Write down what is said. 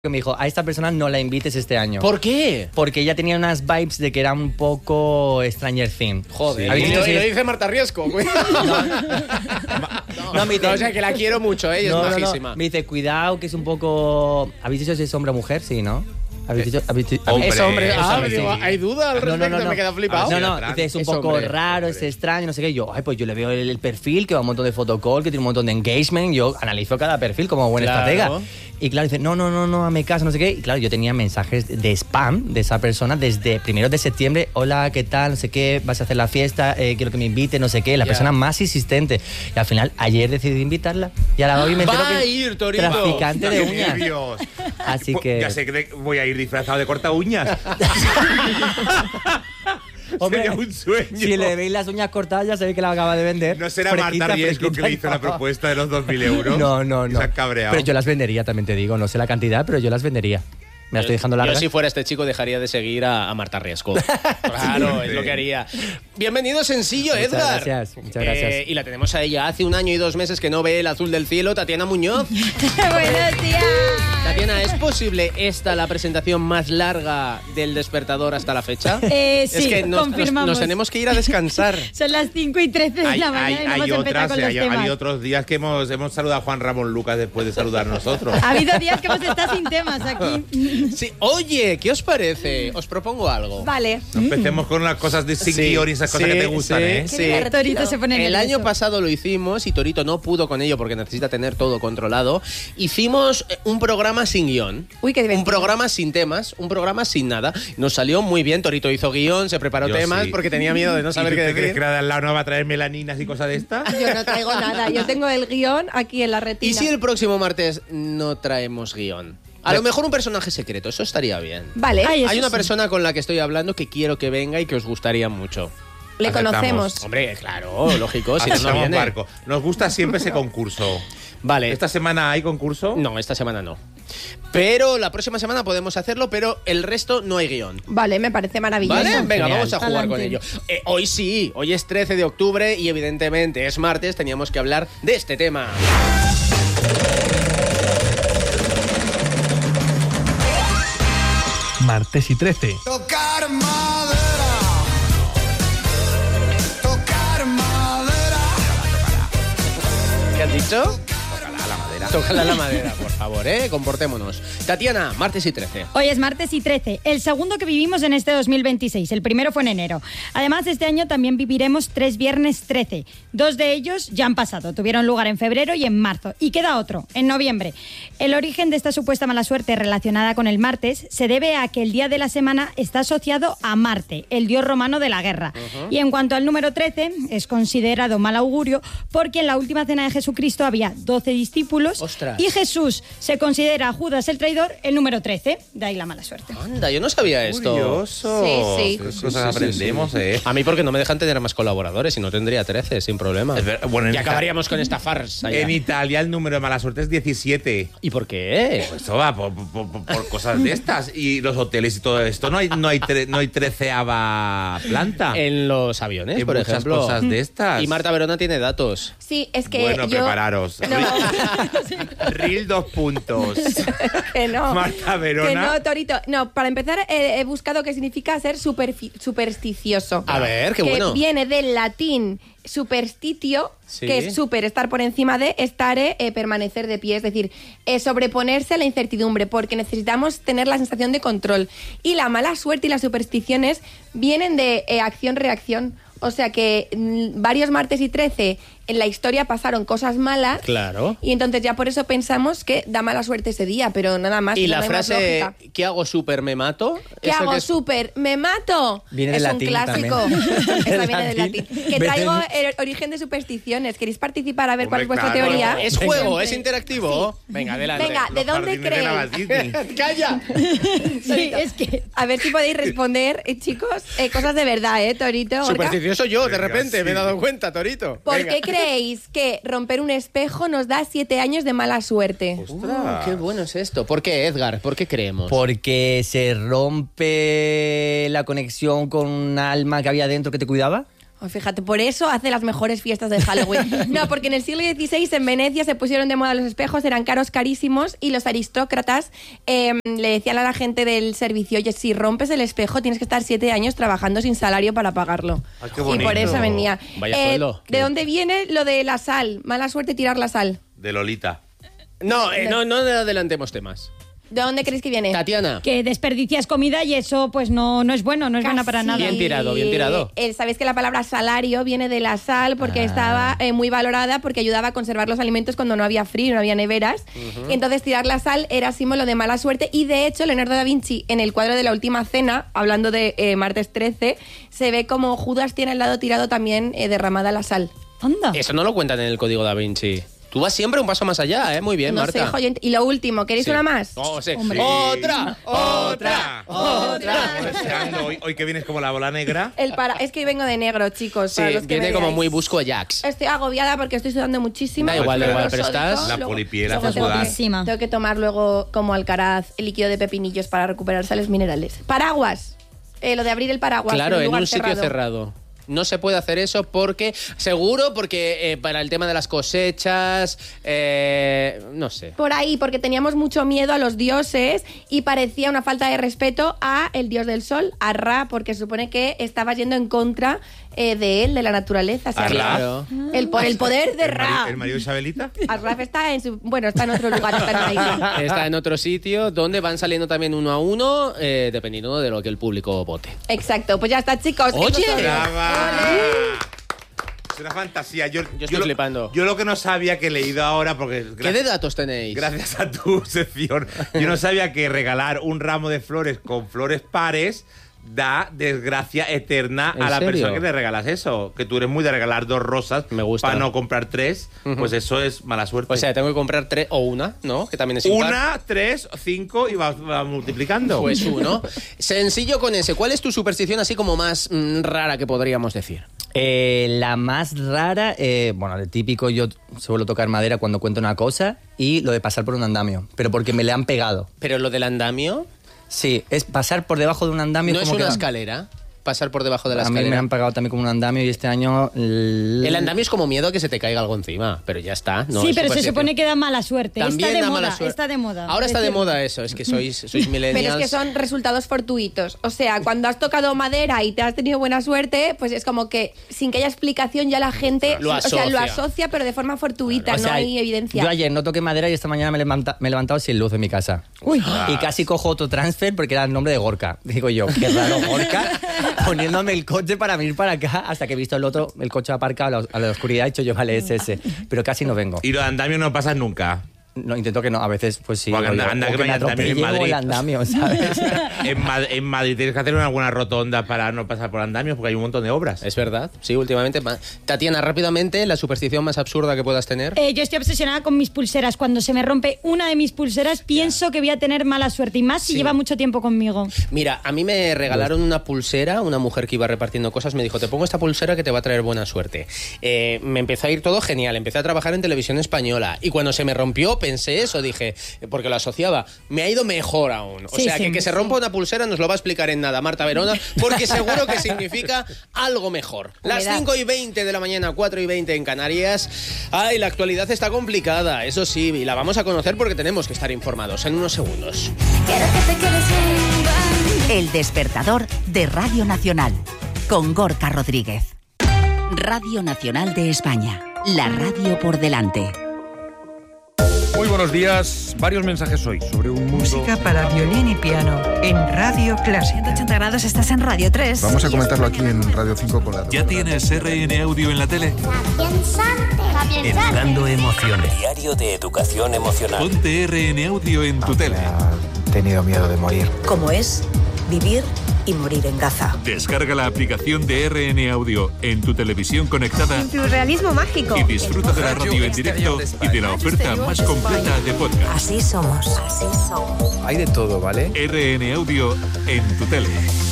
que me dijo, a esta persona no la invites este año. ¿Por qué? Porque ella tenía unas vibes de que era un poco Stranger Things. Joder. ¿Habéis visto Y si lo es- dice Marta Riesco. No, me dice, o sea, que la quiero mucho, ella no, es no, majísima. me dice, cuidado, que es un poco... ¿Habéis dicho si es hombre o mujer? Sí, ¿no? ¿Habéis dicho? Hombre, Es hombre. es hombre, Digo, sí. ¿hay duda al respecto? Me he quedado flipado. No, Sí, no, atrás. dice, es un Es poco hombre, raro, es extraño, no sé qué. Yo, pues yo le veo el perfil, que va un montón de photocall, que tiene un montón de engagement. Yo analizo cada perfil como buen Claro. estratega. Y claro, dice, no, hazme caso, no sé qué. Y claro, yo tenía mensajes de spam de esa persona desde 1 de septiembre. Hola, ¿qué tal? No sé qué, vas a hacer la fiesta, quiero que me invite, no sé qué. La persona más insistente. Y al final, ayer decidí invitarla. Y a la hoy me entero Va a que ir, Torito. traficante de ¡Qué uñas. nervios! Así Pues, que... ya sé que voy a ir disfrazado de corta uñas. Hombre, Sería un sueño. Si le veis las uñas cortadas, ya sabéis que la acaba de vender. ¿No será Fresquita, Marta Riesco que fresquita, le hizo la no. propuesta de los 2.000 euros? No. Y se han cabreado. Pero yo las vendería, también te digo. No sé la cantidad, pero yo las vendería. Me las estoy dejando Yo largas. si fuera este chico dejaría de seguir a Marta Riesco. Claro, es lo que haría. Bienvenido sencillo, Muchas Edgar. gracias, muchas gracias. Y la tenemos a ella hace 1 año y 2 meses que no ve el azul del cielo, Tatiana Muñoz. Buenos días. Tatiana, ¿es posible esta la presentación más larga del Despertador hasta la fecha? Sí, es que confirmamos. nos tenemos que ir a descansar. Son las 5:13 de la mañana y no hemos empezado con los ha temas. habido otros días que hemos saludado a Juan Ramón Lucas después de saludar nosotros. Ha habido días que hemos estado sin temas aquí. Sí, oye, ¿qué os parece? Os propongo algo. Vale. No empecemos con las cosas de sin guión y esas cosas que te gustan, ¿eh? sí. Qué Torito se pone El nervioso. año pasado lo hicimos y Torito no pudo con ello porque necesita tener todo controlado. Hicimos un programa sin guión. Uy, qué divertido. Un programa sin temas, un programa sin nada. Nos salió muy bien, Torito hizo guión, se preparó Yo temas sí. porque tenía miedo de no saber ¿Y tú qué te crees decir. que la de al lado no va a traer melaninas y cosas de estas? Yo no traigo nada, yo tengo el guión aquí en la retina. ¿Y si el próximo martes no traemos guión? A lo mejor un personaje secreto, eso estaría bien. Vale, Ay, eso Hay una sí. persona con la que estoy hablando que quiero que venga y que os gustaría mucho. le aceptamos. conocemos. Hombre, claro, lógico, si no, no Aceptamos viene. barco. Nos gusta siempre ese concurso. Vale. ¿Esta semana hay concurso? No, esta semana no. Pero la próxima semana podemos hacerlo, pero el resto no hay guión. Vale, me parece maravilloso. ¿Vale? Venga, Genial. vamos a jugar con ello. Adelante. Hoy sí, hoy es 13 de octubre y evidentemente es martes, teníamos que hablar de este tema. Martes y 13. Tocar madera. Tocar madera. ¿Qué has dicho? Tócala la madera, por favor, comportémonos. Tatiana, martes y 13. Hoy es martes y 13, el segundo que vivimos en este 2026. El primero fue en enero. Además, este año también viviremos 3 viernes 13. 2 de ellos ya han pasado. Tuvieron lugar en febrero y en marzo. Y queda otro, en noviembre. El origen de esta supuesta mala suerte relacionada con el martes se debe a que el día de la semana está asociado a Marte, el dios romano de la guerra. Y en cuanto al número 13, es considerado mal augurio porque en la última cena de Jesucristo había 12 discípulos. ¡Ostras! Y Jesús se considera a Judas el traidor el número 13. De ahí la mala suerte. Anda, yo no sabía esto. Curioso. Sí, sí. Qué cosas aprendemos, ¿eh? A mí porque no me dejan tener más colaboradores y no tendría 13, sin problema. Bueno, y acabaríamos con esta farsa. ya. En Italia el número de mala suerte es 17. ¿Y por qué? Pues eso va por cosas de estas. Y los hoteles y todo esto. No hay 13ª planta. En los aviones, Hay por muchas ejemplo. cosas de estas. Y Marta Verona tiene datos. Sí, es que Bueno, yo... prepararos. No, Reel 2 puntos. que no. Marta Verona. Que no, Torito. No, para empezar he buscado qué significa ser supersticioso. A ver, qué que bueno. viene del latín superstitio, Sí. que es super, estar por encima de, estare, permanecer de pie, es decir, sobreponerse a la incertidumbre, porque necesitamos tener la sensación de control. Y la mala suerte y las supersticiones vienen de acción-reacción. O sea que varios martes y 13 en la historia pasaron cosas malas. Claro. Y entonces ya por eso pensamos que da mala suerte ese día, pero nada más. Y no la hay más frase, lógica. ¿qué hago súper me mato? ¿Qué ¿Eso hago es? súper? ¡Me mato! Viene es del un latín clásico. también. Esa viene del latín. Que traigo el origen de supersticiones. ¿Queréis participar a ver cuál es Hombre, vuestra claro. teoría? ¿Es juego? ¿Es interactivo? Venga, adelante. Venga, ¿de Los dónde jardines de Nueva creéis? Disney. ¡Calla! Sí, es que... A ver si podéis responder, chicos, cosas de verdad, Torito? Gorka? Supersticioso yo, de Venga, repente, sí. me he dado cuenta, Torito. ¿Por Venga. qué creéis que romper un espejo nos da 7 años de mala suerte? Qué bueno es esto. ¿Por qué, Edgar? ¿Por qué creemos? Porque se rompe la conexión con un alma que había dentro que te cuidaba. Oh, fíjate, por eso hace las mejores fiestas de Halloween. No, porque en el siglo XVI en Venecia se pusieron de moda los espejos, eran caros, carísimos, y los aristócratas le decían a la gente del servicio, oye, si rompes el espejo tienes que estar 7 años trabajando sin salario para pagarlo. Ay, qué Y bonito. por eso venía. Vaya sueldo. ¿De dónde viene lo de la sal? Mala suerte tirar la sal. De Lolita. No adelantemos temas. ¿De dónde creéis que viene? Tatiana. Que desperdicias comida y eso pues no es bueno, no es buena para nada. Bien tirado, bien tirado. Sabéis que la palabra salario viene de la sal porque estaba muy valorada porque ayudaba a conservar los alimentos cuando no había frío, no había neveras. Y entonces tirar la sal era símbolo de mala suerte y de hecho Leonardo da Vinci en el cuadro de la Última Cena, hablando de martes 13, se ve como Judas tiene al lado tirado también derramada la sal. Anda. Eso no lo cuentan en el Código Da Vinci. Tú vas siempre un paso más allá, ¿eh? Muy bien, No Marta. sé, joyente. Y lo último, ¿queréis Sí. una más? Oh, sí. Hombre. ¡Otra! Estamos deseando hoy que vienes como la bola negra. Es que vengo de negro, chicos. Sí, para los que viene me como veáis. muy busco Ajax. Estoy agobiada porque estoy sudando muchísimo. Da igual, Pero pero sódico, estás- La luego- polipiel luego hace tengo sudar. Buenísima. Tengo que tomar luego como Alcaraz el líquido de pepinillos para recuperar sales minerales. Paraguas. Lo de abrir el paraguas. Claro, en lugar un sitio cerrado. No se puede hacer eso porque, seguro, porque para el tema de las cosechas, no sé. Por ahí, porque teníamos mucho miedo a los dioses y parecía una falta de respeto a el dios del sol, a Ra, porque se supone que estaba yendo en contra de él, de la naturaleza. O sea, ¿A Ra? Claro. por el poder de ¿El Ra. marido de Isabelita? Arraf está en está en otro lugar, está en una isla. Está en otro sitio donde van saliendo también uno a uno, dependiendo de lo que el público vote. Exacto, pues ya está, chicos. Oye. Estos son- ¡Brava! Es una fantasía. Yo estoy flipando. Yo lo que no sabía que he leído ahora, porque ¿Qué de datos tenéis? gracias a tu sección, yo no sabía que regalar un ramo de flores con flores pares da desgracia eterna ¿En a la serio? persona que le regalas eso. Que tú eres muy de regalar 2 rosas Me gusta. para no comprar 3, pues eso es mala suerte. O sea, tengo que comprar 3 o una, ¿no? Que también es impar. 1, 3, 5 y va multiplicando. Pues uno. Sencillo con ese. ¿Cuál es tu superstición así como más rara que podríamos decir? La más rara, bueno, el típico, yo suelo tocar madera cuando cuento una cosa y lo de pasar por un andamio, pero porque me le han pegado. Pero lo del andamio Sí, es pasar por debajo de un andamio. no es como una que- escalera. Pasar por debajo de la A mí me escalera. han pagado también como un andamio y este año... El andamio es como miedo a que se te caiga algo encima, pero ya está. No, sí, es pero se superstición. supone que da mala suerte. También Está de da moda, mala suerte. está de moda. Ahora está de Decirlo. moda eso, es que sois Pero millennials. es que son resultados fortuitos. O sea, cuando has tocado madera y te has tenido buena suerte, pues es como que sin que haya explicación ya la gente Lo lo asocia. asocia, pero de forma fortuita, O sea, no hay evidencia. Yo ayer no toqué madera y esta mañana me he levantado sin luz en mi casa. Y casi cojo otro transfer porque era el nombre de Gorka. Digo yo, qué raro Gorka, poniéndome el coche para venir para acá hasta que he visto el coche aparcado a la oscuridad. He dicho yo, vale, es ese. Pero casi no vengo. Y los andamios no pasan nunca. No, intento que no, a veces pues sí. Porque o yo- anda o que que me vaya andamio en atropelle o Madrid. el andamio, ¿sabes? En Madrid tienes que hacer alguna rotonda para no pasar por andamios porque hay un montón de obras. Es verdad, sí, últimamente. Tatiana, rápidamente, la superstición más absurda que puedas tener. Yo estoy obsesionada con mis pulseras. Cuando se me rompe una de mis pulseras, pienso que voy a tener mala suerte. Y más si Sí. lleva mucho tiempo conmigo. Mira, a mí me regalaron una pulsera, una mujer que iba repartiendo cosas, me dijo, te pongo esta pulsera que te va a traer buena suerte. Me empezó a ir todo genial, empecé a trabajar en televisión española y cuando se me rompió pensé eso, dije, porque lo asociaba, me ha ido mejor aún. O Sí, sea, sí, que se rompa una pulsera nos lo va a explicar en nada Marta Verona, porque seguro que significa algo mejor. Las Humedad. 5:20 de la mañana, 4:20 en Canarias. Ay, la actualidad está complicada, eso sí, y la vamos a conocer porque tenemos que estar informados en unos segundos. El despertador de Radio Nacional con Gorka Rodríguez. Radio Nacional de España, la radio por delante. Muy buenos días. Varios mensajes hoy sobre un mundo... Música para violín y piano en Radio Clásica. 180 grados, estás en Radio 3. Vamos a comentarlo aquí en Radio 5 con la... ¿Ya tienes RN Audio en la tele? Educando emociones. Diario de educación emocional. Ponte RN Audio en tu tele. He tenido miedo de morir. ¿Cómo es vivir y morir en Gaza? Descarga la aplicación de RN Audio en tu televisión conectada Surrealismo mágico. y disfruta de la radio en directo y de la oferta más completa de podcast. Así somos. Así somos. Hay de todo, ¿vale? RN Audio en tu tele.